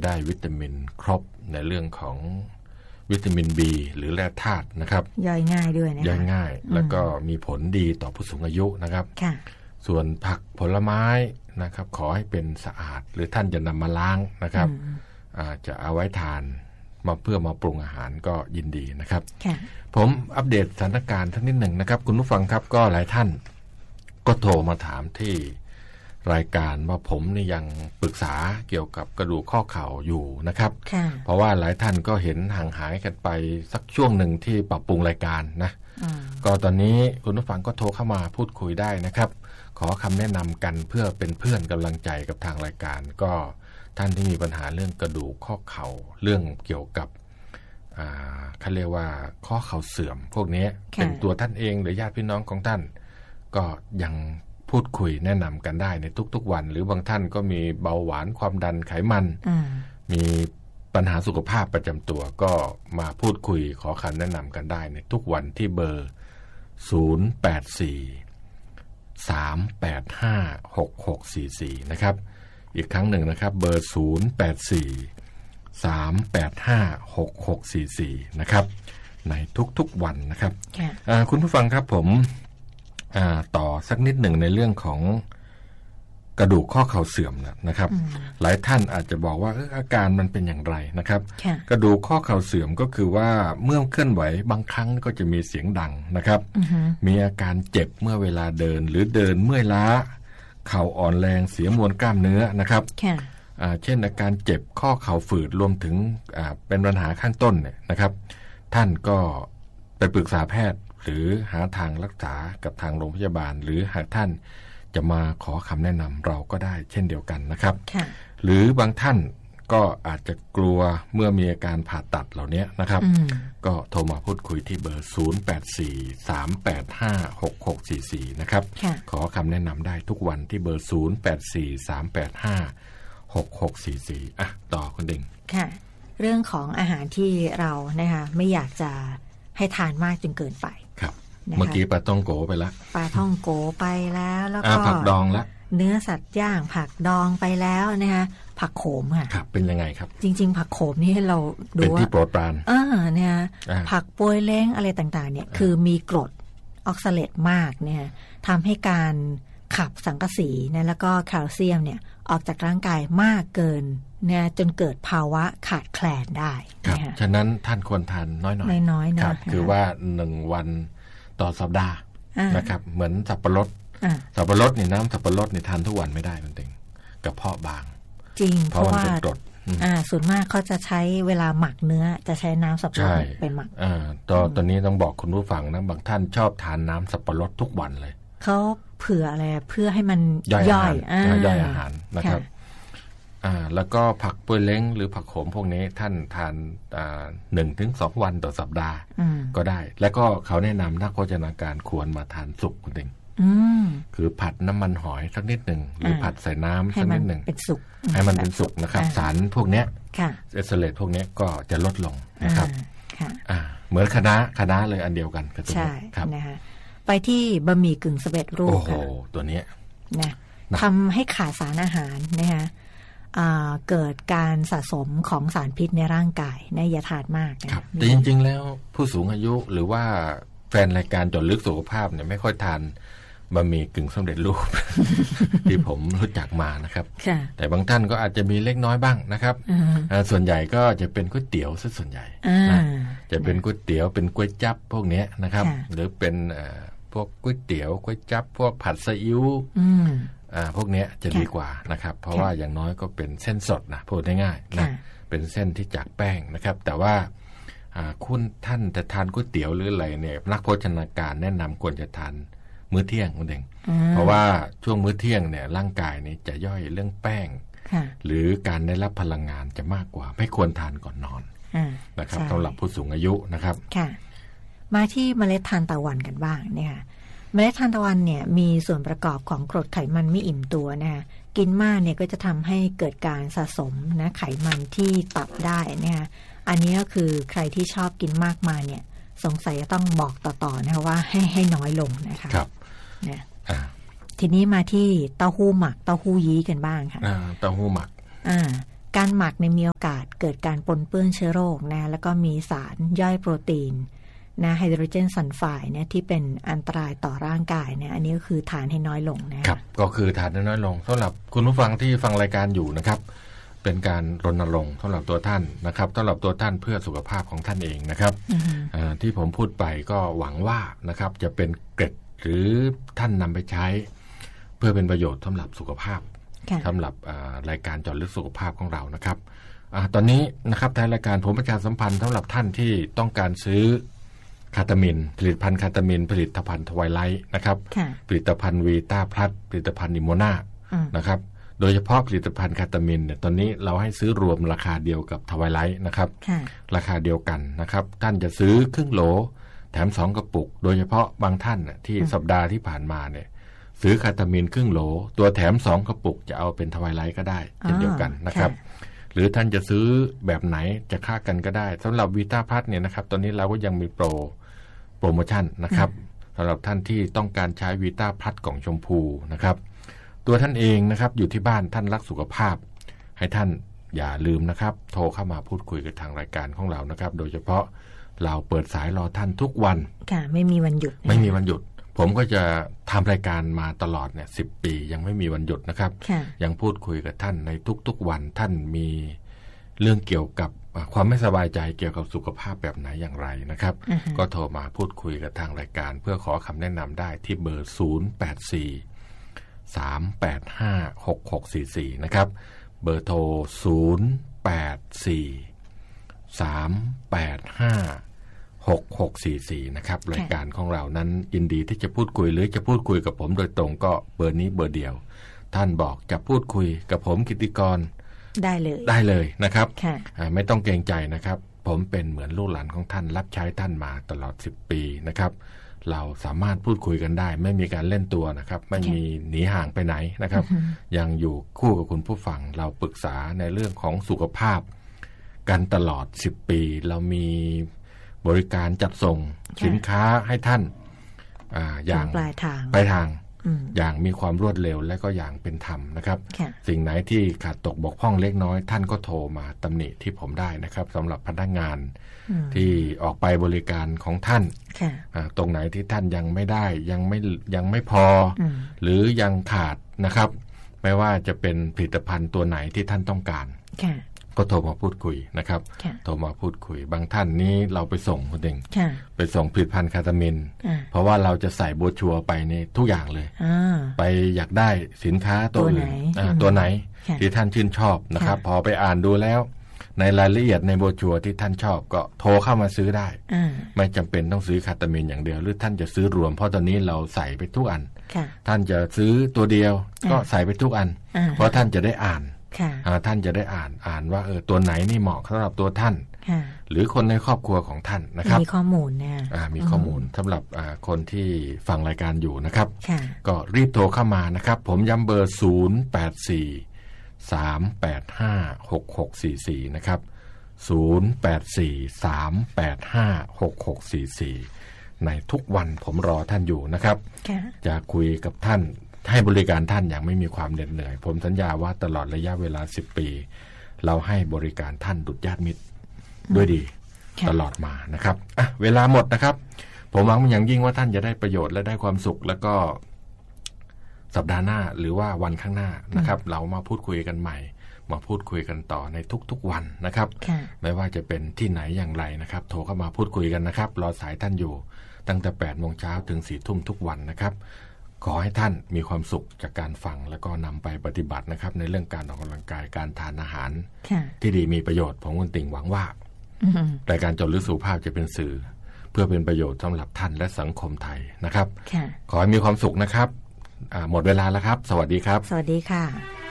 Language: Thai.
ได้วิตามินครบในเรื่องของวิตามิน B หรือแร่ธาตุนะครับย่อยง่ายด้วยนะคะย่อยง่ายแล้วก็มีผลดีต่อผู้สูงอายุนะครับส่วนผักผลไม้นะครับขอให้เป็นสะอาดหรือท่านจะนำมาล้างนะครับจะเอาไว้ทานมาเพื่อมาปรุงอาหารก็ยินดีนะครับผมอัปเดตสถานการณ์ทั้งนิดหนึ่งนะครับคุณผู้ฟังครับก็หลายท่านก็โทรมาถามที่รายการว่าผมนี่ยังปรึกษาเกี่ยวกับกระดูกข้อเข่าอยู่นะครับเพราะว่าหลายท่านก็เห็นห่างหายกันไปสักช่วงหนึ่งที่ปรับปรุงรายการนะก็ตอนนี้คุณผู้ฟังก็โทรเข้ามาพูดคุยได้นะครับขอคำแนะนำกันเพื่อเป็นเพื่อนกำลังใจกับทางรายการก็ท่านที่มีปัญหาเรื่องกระดูกข้อเข่าเรื่องเกี่ยวกับเขาเรียกว่าข้อเข่าเสื่อมพวกนี้เป็นตัวท่านเองหรือญาติพี่น้องของท่านก็ยังพูดคุยแนะนำกันได้ในทุกๆวันหรือบางท่านก็มีเบาหวานความดันไขมันมีปัญหาสุขภาพประจำตัวก็มาพูดคุยขอคำแนะนำกันได้ในทุกวันที่เบอร์084-385-6644นะครับอีกครั้งหนึ่งนะครับเบอร์084-385-6644นะครับในทุกๆวันนะครับคุณผู้ฟังครับผมต่อสักนิดหนึ่งในเรื่องของกระดูกข้อเข่าเสื่อมนะครับหลายท่านอาจจะบอกว่าอาการมันเป็นอย่างไรนะครับกระดูกข้อเข่าเสื่อมก็คือว่าเมื่อเคลื่อนไหวบางครั้งก็จะมีเสียงดังนะครับมีอาการเจ็บเมื่อเวลาเดินหรือเดินเมื่อยล้าเข่าอ่อนแรงเสียมวลกล้ามเนื้อนะครับเช่นอาการเจ็บข้อเข่าฝืดรวมถึงเป็นปัญหาข้างต้นเนี่ยนะครับท่านก็ไปปรึกษาแพทย์หรือหาทางรักษากับทางโรงพยาบาลหรือหากท่านจะมาขอคำแนะนำเราก็ได้เช่นเดียวกันนะครับหรือบางท่านก็อาจจะกลัวเมื่อมีอาการผ่าตัดเหล่านี้นะครับก็โทรมาพูดคุยที่เบอร์084-385-6644นะครับขอคำแนะนำได้ทุกวันที่เบอร์084-385-6644ต่อคุณดิ่งค่ะเรื่องของอาหารที่เรานะคะไม่อยากจะให้ทานมากจนเกินไปครับเมื่อกี้ปลาท่องโกไปแล้วปลาท่องโกไปแล้วแล้วก็ผักดองแล้วเนื้อสัตว์ย่างผักดองไปแล้วนะคะผักโขมค่ะครับเป็นยังไงครับจริงๆผักโขมนี่เราดูว่าเป็นที่โปรดปรานเนี่ยผักปวยเล้งอะไรต่างๆเนี่ยคือมีกรดออกซาเลตมากเนี่ยทำให้การขับสังกะสีนะแล้วก็แคลเซียมเนี่ยออกจากร่างกายมากเกินเนี่ยจนเกิดภาวะขาดแคลนได้ครับฉะนั้นท่านควรทานน้อยๆครับคือว่า1วันต่อสัปดาห์นะครับเหมือนสับปะรดนี่น้ำสับปะรดนี่ทานทุกวันไม่ได้มันเองกระเพาะบางจริงเพราะว่าส่วนมากเขาจะใช้เวลาหมักเนื้อจะใช้น้ำสับปะรดไปหมักตอนนี้ต้องบอกคุณผู้ฟังนะบางท่านชอบทานน้ำสับปะรดทุกวันเลยเขาเผื่ออะไรเพื่อให้มันย่อยอาหารนะครับแล้วก็ผักปวยเล้งหรือผักโขมพวกนี้ท่านทาน1-2 วันต่อสัปดาห์ก็ได้แล้วก็เขาแนะนำนักโภชนาการควรมาทานสุกคุณเองคือผัดน้ำมันหอยสักนิดหนึ่งหรือผัดใส่น้ำสักนิดหนึ่งให้มันเป็นสุกนะครับสารพวกนี้เอสเตอเลตพวกนี้ก็จะลดลงนะครับเหมือนคะน้าเลยอันเดียวกันใช่นะคะไปที่บะหมี่กึ่งสำเร็จรูปโอ้โหตัวนี้นะทำให้ขาดสารอาหารนะคะเกิดการสะสมของสารพิษในร่างกายนะอย่าทานมากนะครับแต่จริงๆแล้วผู้สูงอายุหรือว่าแฟนรายการเจาะลึกสุขภาพเนี่ยไม่ค่อยทานบะหมี่กึ่งสำเร็จรูป ที่ผมรู้จักมานะครับแต่บางท่านก็อาจจะมีเล็กน้อยบ้างนะครับส่วนใหญ่ก็จะเป็นก๋วยเตี๋ยวซะส่วนใหญ่จะเป็นก๋วยเตี๋ยวเป็นก๋วยจั๊บพวกนี้นะครับหรือเป็นพวกก๋วยเตี๋ยวก๋วยจั๊บพวกผัดซีอิ๊วพวกนี้จะดีกว่านะครับเพราะว่าอย่างน้อยก็เป็นเส้นสดนะพูดง่ายๆนะเป็นเส้นที่จากแป้งนะครับแต่ว่าคุณท่านจะทานก๋วยเตี๋ยวหรืออะไรเนี่ยนักโภชนาการแนะนำควรจะทานมื้อเที่ยงคุณเองเพราะว่าช่วงมื้อเที่ยงเนี่ยร่างกายนี่จะย่อยเรื่องแป้งหรือการได้รับพลังงานจะมากกว่าไม่ควรทานก่อนนอนนะครับสำหรับผู้สูงอายุนะครับมาที่เมล็ดทานตะวันกันบ้างเนี่ยเมล็ดทานตะวันเนี่ยมีส่วนประกอบของกรดไขมันไม่อิ่มตัวนะคะกินมากเนี่ยก็จะทำให้เกิดการสะสมนะไขมันที่ตับได้นะคะอันนี้ก็คือใครที่ชอบกินมากมาเนี่ยสงสัยจะต้องบอกต่อๆนะคะว่าให้น้อยลงนะคะครับนะทีนี้มาที่เต้าหู้หมักเต้าหู้ยี้กันบ้างค่ะเต้าหู้หมักการหมักในมีโอกาสเกิดการปนเปื้อนเชื้อโรคนะแล้วก็มีสารย่อยโปรตีนนะไฮโดรเจนซัลไฟด์เนี่ยที่เป็นอันตรายต่อร่างกายเนี่ยอันนี้ก็คือทานให้น้อยลงนะครับก็คือทานให้น้อยลงสำหรับคุณผู้ฟังที่ฟังรายการอยู่นะครับเป็นการรณรงค์สำหรับตัวท่านนะครับสำหรับตัวท่านเพื่อสุขภาพของท่านเองนะครับที่ผมพูดไปก็หวังว่านะครับจะเป็นเกร็ดหรือท่านนำไปใช้เพื่อเป็นประโยชน์สำหรับสุขภาพสำหรับรายการเจาะลึกสุขภาพของเรานะครับตอนนี้นะครับท้ายรายการผมประชาสัมพันธ์สำหรับท่านที่ต้องการซื้อคาตามินผลิตภัณฑ์คาตามินผลิตภัณฑ์ทวายไลท์นะครับผลิตภัณฑ์วีต้าพลัสผลิตภัณฑ์นิโมนานะครับโดยเฉพาะผลิตภัณฑ์คาตามินเนี่ยตอนนี้เราให้ซื้อรวมราคาเดียวกับทวายไลท์นะครับราคาเดียวกันนะครับท่านจะซื้อครึ่งโหลแถม2กระปุกโดยเฉพาะบางท่านที่สัปดาห์ที่ผ่านมาเนี่ยซื้อคาตามินครึ่งโหลตัวแถม2กระปุกจะเอาเป็นทวายไลท์ก็ได้เช่นเดียวกันนะครับหรือท่านจะซื้อแบบไหนจะค่ากันก็ได้สำหรับวีต้าพลัสเนี่ยนะครับตอนนี้เราก็ยังมีโปรโมชั่นนะครับสำหรับท่านที่ต้องการใช้วีต้าพลัสกล่องชมพูนะครับตัวท่านเองนะครับอยู่ที่บ้านท่านรักสุขภาพให้ท่านอย่าลืมนะครับโทรเข้ามาพูดคุยกับทางรายการของเรานะครับโดยเฉพาะเราเปิดสายรอท่านทุกวันค่ะไม่มีวันหยุดไม่มีวันหยุดผมก็จะทำรายการมาตลอดเนี่ย10 ปียังไม่มีวันหยุดนะครับยังพูดคุยกับท่านในทุกๆวันท่านมีเรื่องเกี่ยวกับความไม่สบายใจเกี่ยวกับสุขภาพแบบไหนอย่างไรนะครับก็โทรมาพูดคุยกับทางรายการเพื่อขอคำแนะนำได้ที่เบอร์084-385-6644นะครับเบอร์โทร084-385-6644นะครับรายการของเรานั้นยินดีที่จะพูดคุยหรือจะพูดคุยกับผมโดยตรงก็เบอร์นี้เบอร์เดียวท่านบอกจะพูดคุยกับผมกิตติกรได้เลยนะครับไม่ต้องเกรงใจนะครับผมเป็นเหมือนลูกหลานของท่านรับใช้ท่านมาตลอด10 ปีนะครับเราสามารถพูดคุยกันได้ไม่มีการเล่นตัวนะครับไม่มีหนีห่างไปไหนนะครับยังอยู่คู่กับคุณผู้ฟังเราปรึกษาในเรื่องของสุขภาพกันตลอด10 ปีเรามีบริการจัดส่งสินค้าให้ท่านอย่างปลายทางอย่างมีความรวดเร็วและก็อย่างเป็นธรรมนะครับสิ่งไหนที่ขาดตกบกพร่องเล็กน้อยท่านก็โทรมาตำหนิที่ผมได้นะครับสำหรับพนักงานที่ออกไปบริการของท่านตรงไหนที่ท่านยังไม่ได้ยังไม่พอหรือยังขาดนะครับไม่ว่าจะเป็นผลิตภัณฑ์ตัวไหนที่ท่านต้องการก็โทรมาพูดคุยนะครับโทรมาพูดคุยบางท่านนี้เราไปส่งคนหนึ่งไปส่งผลิตภัณฑ์คาตามินเพราะว่าเราจะใส่โบรชัวร์ไปในทุกอย่างเลยไปอยากได้สินค้าตัวอื่นตัวไหนที่ท่านชื่นชอบนะครับพอไปอ่านดูแล้วในรายละเอียดในโบรชัวร์ที่ท่านชอบก็โทรเข้ามาซื้อได้ไม่จำเป็นต้องซื้อคาตามินอย่างเดียวหรือท่านจะซื้อรวมเพราะตอนนี้เราใส่ไปทุกอันท่านจะซื้อตัวเดียวก็ใส่ไปทุกอันเพราะท่านจะได้อ่านท่านจะได้อ่านว่าตัวไหนนี่เหมาะสำหรับตัวท่านหรือคนในครอบครัวของท่านนะครับมีข้อมูลนะมีข้อมูลสำหรับคนที่ฟังรายการอยู่นะครับก็รีบโทรเข้ามานะครับผมย้ำเบอร์084-385-6644นะครับ084-385-6644ในทุกวันผมรอท่านอยู่นะครับจะคุยกับท่านให้บริการท่านอย่างไม่มีความเหน็ดเหนื่อยผมสัญญาว่าตลอดระยะเวลา10 ปีเราให้บริการท่านดุจญาติมิตรด้วยดีตลอดมานะครับเวลาหมดนะครับผมหวังอย่างยิ่งว่าท่านจะได้ประโยชน์และได้ความสุขแล้วก็สัปดาห์หน้าหรือว่าวันข้างหน้านะครับเรามาพูดคุยกันใหม่มาพูดคุยกันต่อในทุกๆวันนะครับไม่ว่าจะเป็นที่ไหนอย่างไรนะครับโทรเข้ามาพูดคุยกันนะครับรอสายท่านอยู่ตั้งแต่ 8 โมงเช้าถึง 4 ทุ่มทุกวันนะครับขอให้ท่านมีความสุขจากการฟังแล้วก็นำไปปฏิบัตินะครับในเรื่องการออกกำลังกายการทานอาหารที่ดีมีประโยชน์ผมคุณติ่งหวังว่ารายการเจาะลึกสุขภาพจะเป็นสื่อเพื่อเป็นประโยชน์สำหรับท่านและสังคมไทยนะครับขอให้มีความสุขนะครับหมดเวลาแล้วครับสวัสดีครับสวัสดีค่ะ